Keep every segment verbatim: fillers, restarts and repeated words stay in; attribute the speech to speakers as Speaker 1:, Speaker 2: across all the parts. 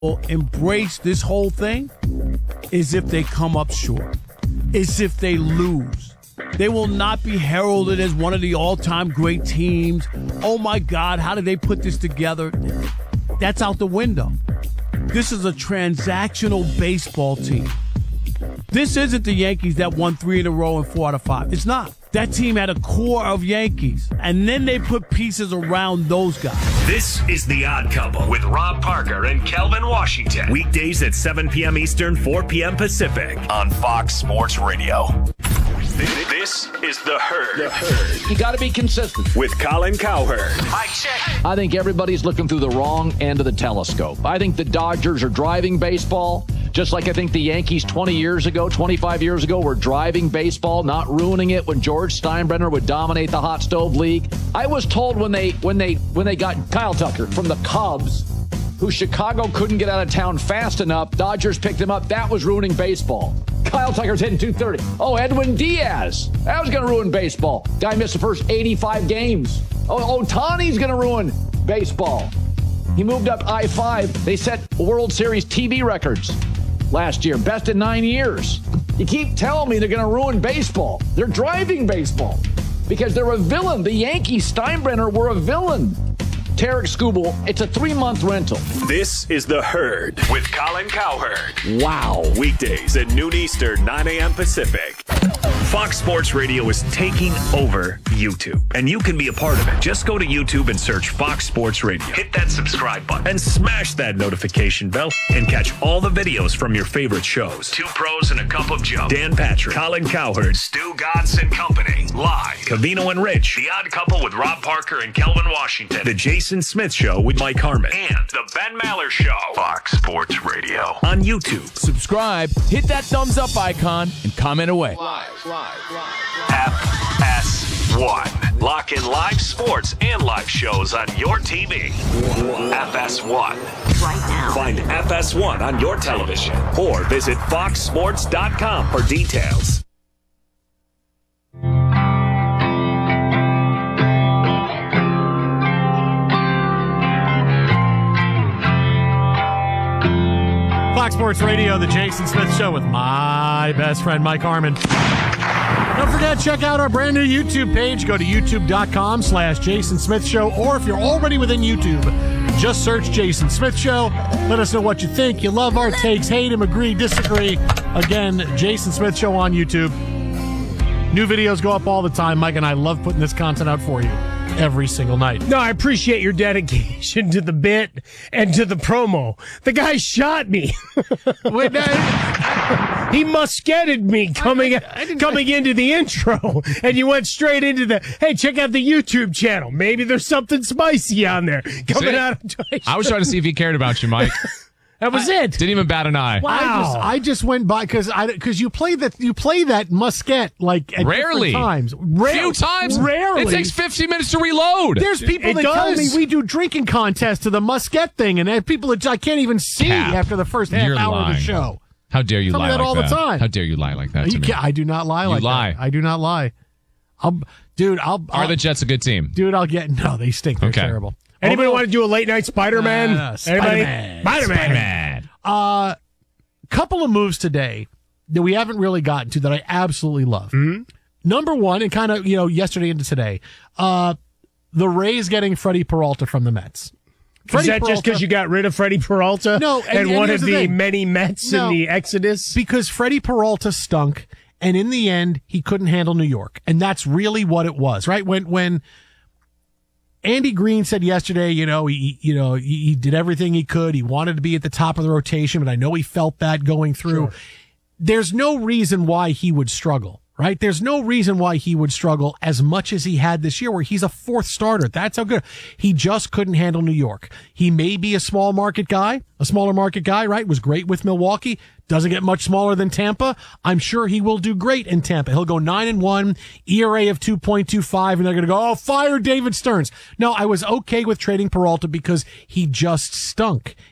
Speaker 1: will embrace this whole thing is if they come up short, is if they lose. They will not be heralded as one of the all-time great teams. Oh, my God, how did they put this together? That's out the window. This is a transactional baseball team. This isn't the Yankees that won three in a row and four out of five. It's not. That team had a core of Yankees, and then they put pieces around those guys.
Speaker 2: This is The Odd Couple with Rob Parker and Kelvin Washington. Weekdays at seven p.m. Eastern, four p.m. Pacific on Fox Sports Radio. This is The Herd. The Herd.
Speaker 3: You got to be consistent.
Speaker 2: With Colin Cowherd.
Speaker 3: Mike check. I think everybody's looking through the wrong end of the telescope. I think the Dodgers are driving baseball, just like I think the Yankees twenty years ago, twenty-five years ago, were driving baseball, not ruining it when George Steinbrenner would dominate the hot stove league. I was told when they when they when they got Kyle Tucker from the Cubs, who Chicago couldn't get out of town fast enough, Dodgers picked him up. That was ruining baseball. Kyle Tucker's hitting two thirty. Oh, Edwin Diaz. That was going to ruin baseball. Guy missed the first eighty-five games. Oh, Ohtani's going to ruin baseball. He moved up I five. They set World Series T V records last year. Best in nine years. You keep telling me they're going to ruin baseball. They're driving baseball because they're a villain. The Yankees, Steinbrenner, were a villain. Tarek Skubal, it's a three-month rental.
Speaker 2: This is The Herd with Colin Cowherd.
Speaker 3: Wow.
Speaker 2: Weekdays at noon Eastern, nine a.m. Pacific. Fox Sports Radio is taking over YouTube, and you can be a part of it. Just go to YouTube and search Fox Sports Radio. Hit that subscribe button and smash that notification bell and catch all the videos from your favorite shows. Two Pros and a Cup of Joe. Dan Patrick, Colin Cowherd, Stu Godson Company. Live. Cavino and Rich. The Odd Couple with Rob Parker and Kelvin Washington. The Jason Smith Show with Mike Harmon. And The Ben Maller Show. Fox Sports Radio on YouTube.
Speaker 4: Subscribe, hit that thumbs up icon, and comment away.
Speaker 2: Live, live, live. F S one. Lock in live sports and live shows on your T V. F S one.
Speaker 5: Right now.
Speaker 2: Find F S one on your television or visit fox sports dot com for details.
Speaker 6: Fox Sports Radio, the Jason Smith Show with my best friend, Mike Harmon. Don't forget, check out our brand new YouTube page. Go to youtube.com slash Jason Smith Show, or if you're already within YouTube, just search Jason Smith Show. Let us know what you think. You love our takes, hate them, agree, disagree. Again, Jason Smith Show on YouTube. New videos go up all the time. Mike and I love putting this content out for you every single night.
Speaker 7: No, I appreciate your dedication to the bit and to the promo. The guy shot me.
Speaker 6: Wait, no,
Speaker 7: he musketed me coming
Speaker 6: I, I, I
Speaker 7: coming
Speaker 6: I,
Speaker 7: into the intro, and you went straight into the, hey, check out the YouTube channel. Maybe there's something spicy on there coming
Speaker 4: See?
Speaker 7: out of
Speaker 4: I was trying to see if he cared about you, Mike.
Speaker 7: That was
Speaker 4: I,
Speaker 7: it.
Speaker 4: Didn't even bat an eye.
Speaker 6: Wow. I just, I just went by because I because you play that you play that musket like at
Speaker 4: rarely
Speaker 6: times.
Speaker 4: Rare, few times.
Speaker 6: Rarely.
Speaker 4: It takes fifteen minutes to reload.
Speaker 6: There's people
Speaker 7: it
Speaker 6: that
Speaker 7: does.
Speaker 6: tell me we do drinking contests to the musket thing, and have people that I can't even see
Speaker 4: Cap.
Speaker 6: after the first half
Speaker 4: You're
Speaker 6: hour
Speaker 4: lying.
Speaker 6: of the show.
Speaker 4: How dare you
Speaker 6: Tell me
Speaker 4: lie
Speaker 6: that
Speaker 4: like
Speaker 6: all
Speaker 4: that?
Speaker 6: the time.
Speaker 4: How dare you lie like that to
Speaker 6: You
Speaker 4: me?
Speaker 6: can't, I do not lie like
Speaker 4: you lie.
Speaker 6: that. I do not lie. I'll, dude, I'll.
Speaker 4: Are
Speaker 6: I'll,
Speaker 4: the Jets a good team?
Speaker 6: Dude, I'll get no. They stink. They're
Speaker 4: Okay.
Speaker 6: terrible.
Speaker 7: Anybody
Speaker 6: Although-
Speaker 7: want to do a late night Spider-Man?
Speaker 6: Uh,
Speaker 7: Anybody?
Speaker 6: Spider-Man.
Speaker 7: Spider-Man.
Speaker 4: Spider-Man.
Speaker 6: Uh, couple of moves today that we haven't really gotten to that I absolutely love.
Speaker 7: Mm-hmm.
Speaker 6: Number one, and kind of, you know, yesterday into today, uh, the Rays getting Freddie Peralta from the Mets.
Speaker 7: Is that just because you got rid of Freddie Peralta?
Speaker 6: No,
Speaker 7: and,
Speaker 6: and- and
Speaker 7: one
Speaker 6: here's
Speaker 7: of
Speaker 6: the
Speaker 7: the
Speaker 6: thing.
Speaker 7: many Mets
Speaker 6: No.
Speaker 7: in the Exodus?
Speaker 6: Because Freddie Peralta stunk, and in the end, he couldn't handle New York. And that's really what it was, right? When, when Andy Green said yesterday, you know, he, you know, he, he did everything he could. He wanted to be at the top of the rotation, but I know he felt that going through.
Speaker 7: Sure.
Speaker 6: There's no reason why he would struggle, right? There's no reason why he would struggle as much as he had this year, where he's a fourth starter. That's how good. He just couldn't handle New York. He may be a small market guy, a smaller market guy, right? Was great with Milwaukee. Doesn't get much smaller than Tampa. I'm sure he will do great in Tampa. He'll go nine and one, E R A of two point two five, and they're going to go, oh, fire David Stearns. No, I was okay with trading Peralta because he just stunk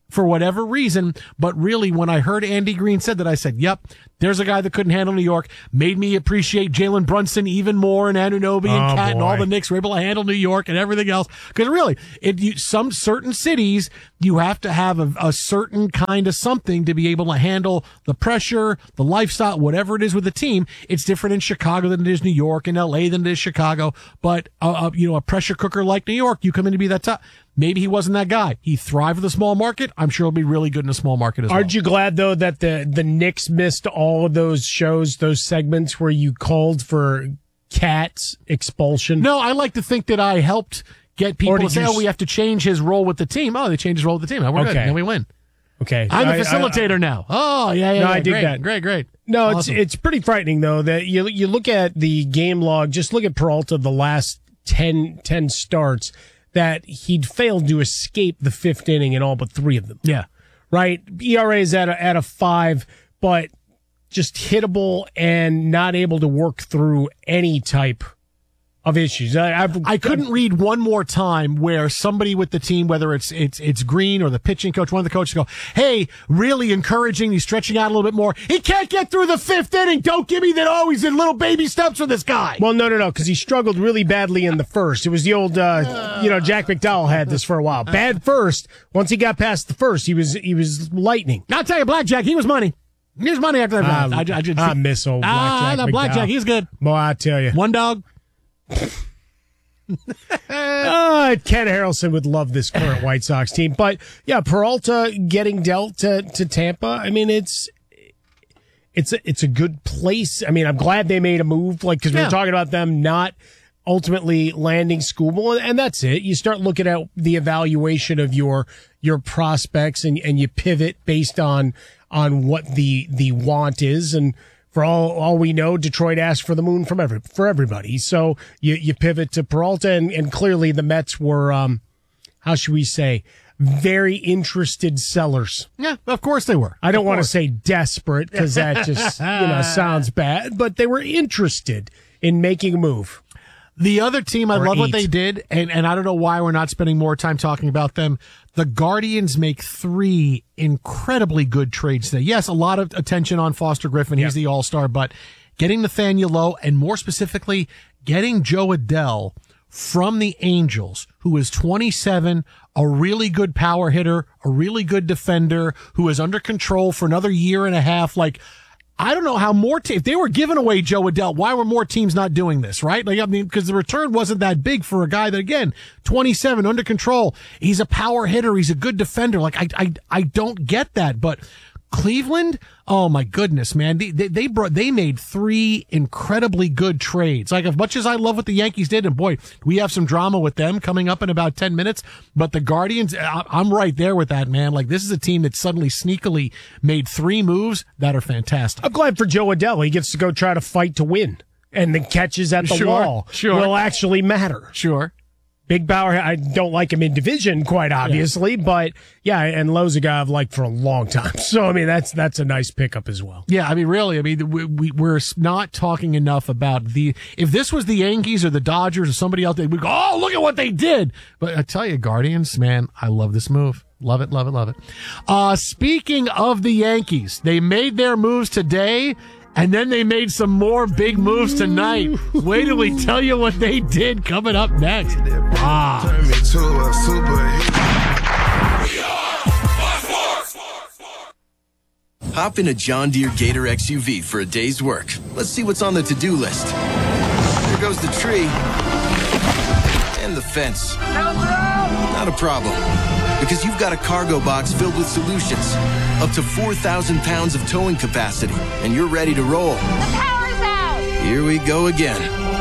Speaker 6: for whatever reason. But really, when I heard Andy Green said that, I said, yep, there's a guy that couldn't handle New York. Made me appreciate Jalen Brunson even more, and Anunoby and
Speaker 7: Oh,
Speaker 6: Cat and all
Speaker 7: boy.
Speaker 6: the Knicks were able to handle New York and everything else. Because really, it, you, some certain cities, you have to have a, a certain kind of something to be able to handle the pressure, the lifestyle, whatever it is with the team. It's different in Chicago than it is New York, in L A than it is Chicago. But, uh, uh, you know, a pressure cooker like New York, you come in to be that top. Maybe he wasn't that guy. He thrived with a small market. I'm sure he'll be really good in a small market as well.
Speaker 7: Aren't you glad, though, that the, the Knicks missed all of those shows, those segments where you called for Cat's expulsion?
Speaker 6: No, I like to think that I helped get people
Speaker 7: Or
Speaker 6: to
Speaker 7: did
Speaker 6: say,
Speaker 7: you
Speaker 6: oh,
Speaker 7: s-
Speaker 6: we have to change his role with the team. Oh, they changed his role with the team. Oh, we're good.
Speaker 7: Okay.
Speaker 6: And we win.
Speaker 7: Okay.
Speaker 6: I'm the
Speaker 7: I- I-
Speaker 6: facilitator now. Oh, yeah, yeah,
Speaker 7: No,
Speaker 6: yeah.
Speaker 7: I dig
Speaker 6: great,
Speaker 7: that.
Speaker 6: Great, great.
Speaker 7: No,
Speaker 6: Awesome.
Speaker 7: it's it's pretty frightening, though, that you you look at the game log, just look at Peralta the last ten, ten starts, that he'd failed to escape the fifth inning in all but three of them.
Speaker 6: Yeah.
Speaker 7: Right? E R A is at a, at a five, but just hittable and not able to work through any type of issues. I, I've,
Speaker 6: I couldn't read one more time where somebody with the team, whether it's it's it's Green or the pitching coach, one of the coaches go, hey, really encouraging, he's stretching out a little bit more. He can't get through the fifth inning. Don't give me that, oh, he's in little baby steps for this guy.
Speaker 7: Well, no, no, no, because he struggled really badly in the first. It was the old, uh, you know, Jack McDowell had this for a while. Bad first. Once he got past the first, he was he was lightning.
Speaker 6: I'll tell you, Blackjack, he was money. He was money after that.
Speaker 7: Ah,
Speaker 6: I, I, just,
Speaker 7: I miss old
Speaker 6: Ah,
Speaker 7: Blackjack
Speaker 6: that Blackjack,
Speaker 7: McDowell.
Speaker 6: he's good.
Speaker 7: Boy, I tell you.
Speaker 6: One dog.
Speaker 7: Uh, Ken Harrelson would love this current White Sox team. But, yeah, Peralta getting dealt to, to Tampa, I mean, it's it's a, it's a good place. I mean, I'm glad they made a move, like, because we
Speaker 6: Yeah.
Speaker 7: were talking about them not ultimately landing Skubal, and that's it. You start looking at the evaluation of your your prospects, and, and you pivot based on on what the the want is. And for all all we know, Detroit asked for the moon from every for everybody. So you you pivot to Peralta, and, and clearly the Mets were um how should we say, very interested sellers.
Speaker 6: Yeah, of course they were.
Speaker 7: I don't want to say desperate because that just you know sounds bad, but they were interested in making a move.
Speaker 6: The other team, I
Speaker 7: Or
Speaker 6: love what
Speaker 7: eight.
Speaker 6: they did, and, and I don't know why we're not spending more time talking about them. The Guardians make three incredibly good trades today. Yes, a lot of attention on Foster Griffin. He's
Speaker 7: Yeah.
Speaker 6: the all-star, but getting Nathaniel Lowe, and more specifically, getting Joe Adell from the Angels, who is twenty-seven, a really good power hitter, a really good defender, who is under control for another year and a half. Like, I don't know how more te- if they were giving away Joe Adell, why were more teams not doing this, right? Like, I mean, because the return wasn't that big for a guy that, again, twenty-seven, under control. He's a power hitter. He's a good defender. Like, I, I, I don't get that, but Cleveland, oh my goodness, man. They, they, they brought, they made three incredibly good trades. Like, as much as I love what the Yankees did, and boy, we have some drama with them coming up in about ten minutes, but the Guardians, I, I'm right there with that, man. Like, this is a team that suddenly sneakily made three moves that are fantastic.
Speaker 7: I'm glad for Joe Adell. He gets to go try to fight to win, and the catches at the
Speaker 6: Sure,
Speaker 7: wall
Speaker 6: sure.
Speaker 7: will actually matter.
Speaker 6: Sure.
Speaker 7: Big Bauer, I don't like him in division, quite obviously, yeah. but yeah, and Lowe's a guy I've liked for a long time. So, I mean, that's that's a nice pickup as well.
Speaker 6: Yeah, I mean, really, I mean, we, we, we're not talking enough about the, if this was the Yankees or the Dodgers or somebody else, we'd go, oh, look at what they did. But I tell you, Guardians, man, I love this move. Love it, love it, love it. Uh, speaking of the Yankees, they made their moves today, and then they made some more big moves tonight. Wait till we tell you what they did coming up next. Ah.
Speaker 5: Turn me to a superhero.
Speaker 8: Hop in a John Deere Gator X U V for a day's work. Let's see what's on the to-do list. There goes the tree. And the fence. Not a problem. Because you've got a cargo box filled with solutions. Up to four thousand pounds of towing capacity. And you're ready to roll.
Speaker 9: The power's out!
Speaker 8: Here we go again.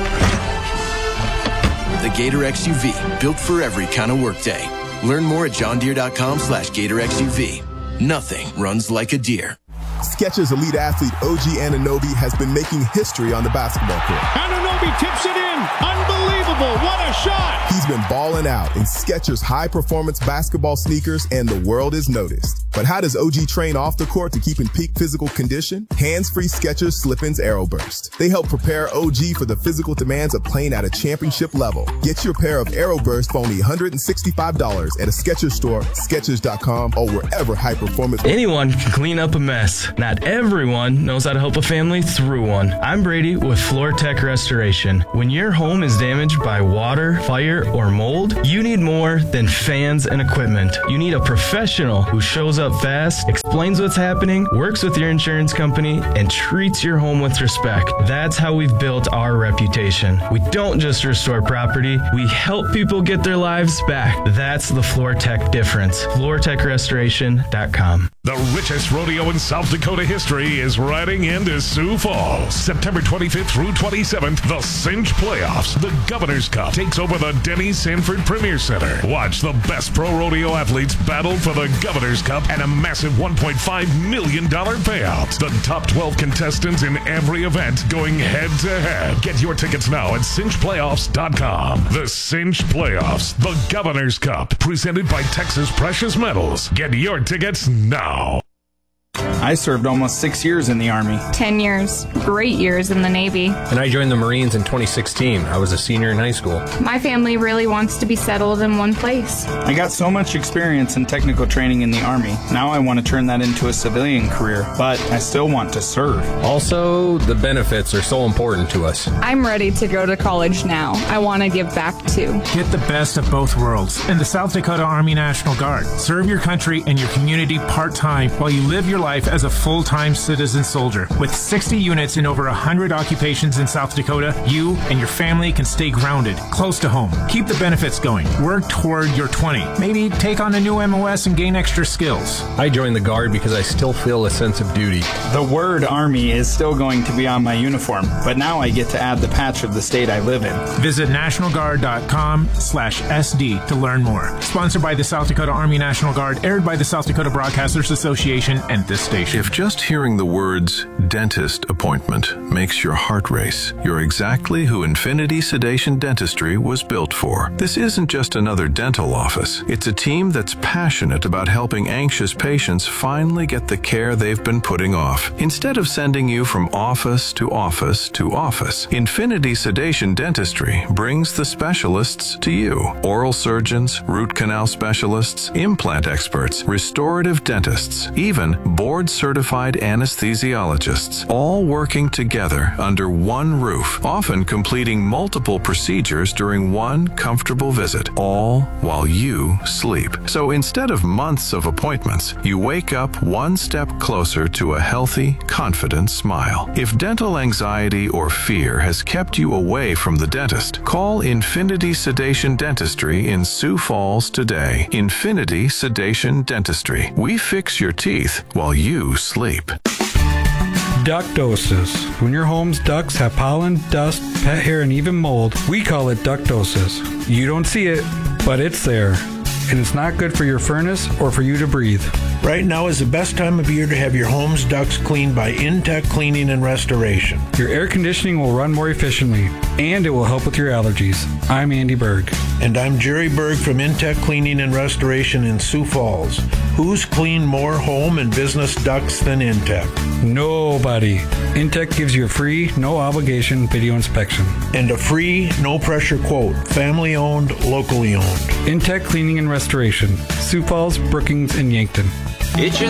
Speaker 8: The Gator X U V. Built for every kind of workday. Learn more at johndeere.com slash Gator X U V. Nothing runs like a deer.
Speaker 5: Skechers elite athlete O G Anunoby has been making history on the basketball court.
Speaker 10: Anunoby
Speaker 9: He tips it in. Unbelievable. What a shot.
Speaker 10: He's been balling out in Skechers high-performance basketball sneakers, and the world is noticed. But how does O G train off the court to keep in peak physical condition? Hands-free Skechers Slip-ins AeroBurst. They help prepare O G for the physical demands of playing at a championship level. Get your pair of AeroBurst for only one hundred sixty-five dollars at a Skechers store, Skechers dot com, or wherever high-performance...
Speaker 11: Anyone can clean up a mess. Not everyone knows how to help a family through one. I'm Brady with Floor Tech Restoration. When your home is damaged by water, fire, or mold, you need more than fans and equipment. You need a professional who shows up fast, explains what's happening, works with your insurance company, and treats your home with respect. That's how we've built our reputation. We don't just restore property, we help people get their lives back. That's the Floor Tech difference. floor tech restoration dot com.
Speaker 12: The richest rodeo in South Dakota history is riding into Sioux Falls. September twenty-fifth through twenty-seventh, the Cinch Playoffs. The Governor's Cup takes over the Denny Sanford Premier Center. Watch the best pro rodeo athletes battle for the Governor's Cup and a massive one point five million dollars payout. The top twelve contestants in every event going head to head. Get your tickets now at cinch playoffs dot com. The Cinch Playoffs, the Governor's Cup, presented by Texas Precious Metals. Get your tickets now.
Speaker 13: I served almost six years in the Army.
Speaker 14: Ten years. Great years in the Navy.
Speaker 15: And I joined the Marines in twenty sixteen. I was a senior in high school.
Speaker 14: My family really wants to be settled in one place.
Speaker 13: I got so much experience in technical training in the Army. Now I want to turn that into a civilian career, but I still want to serve.
Speaker 15: Also, the benefits are so important to us.
Speaker 14: I'm ready to go to college now. I want to give back too.
Speaker 16: Get the best of both worlds in the South Dakota Army National Guard. Serve your country and your community part-time while you live your life as a full-time citizen soldier. With sixty units in over one hundred occupations in South Dakota, you and your family can stay grounded, close to home. Keep the benefits going. Work toward your twenty. Maybe take on a new M O S and gain extra skills.
Speaker 15: I joined the Guard because I still feel a sense of duty.
Speaker 13: The word Army is still going to be on my uniform, but now I get to add the patch of the state I live in.
Speaker 16: Visit national guard dot com slash S D to learn more. Sponsored by the South Dakota Army National Guard, aired by the South Dakota Broadcasters Association and this station.
Speaker 17: If just hearing the words dentist appointment makes your heart race, you're exactly who Infinity Sedation Dentistry was built for. This isn't just another dental office. It's a team that's passionate about helping anxious patients finally get the care they've been putting off. Instead of sending you from office to office to office, Infinity Sedation Dentistry brings the specialists to you. Oral surgeons, root canal specialists, implant experts, restorative dentists, even board-certified anesthesiologists, all working together under one roof, often completing multiple procedures during one comfortable visit, all while you sleep. So instead of months of appointments, you wake up one step closer to a healthy, confident smile. If dental anxiety or fear has kept you away from the dentist, call Infinity Sedation Dentistry in Sioux Falls today. Infinity Sedation Dentistry. We fix your teeth while you sleep.
Speaker 18: Ductosis. When your home's ducts have pollen, dust, pet hair, and even mold, we call it ductosis. You don't see it, but it's there. And it's not good for your furnace or for you to breathe.
Speaker 19: Right now is the best time of year to have your home's ducts cleaned by Intech Cleaning and Restoration.
Speaker 18: Your air conditioning will run more efficiently, and it will help with your allergies. I'm Andy Berg.
Speaker 19: And I'm Jerry Berg from Intech Cleaning and Restoration in Sioux Falls. Who's cleaned more home and business ducts than Intech?
Speaker 18: Nobody. Intech gives you a free, no obligation video inspection.
Speaker 19: And a free, no pressure quote. Family owned, locally owned.
Speaker 18: Intech Cleaning and Restoration. Sioux Falls, Brookings, and Yankton.
Speaker 20: Itching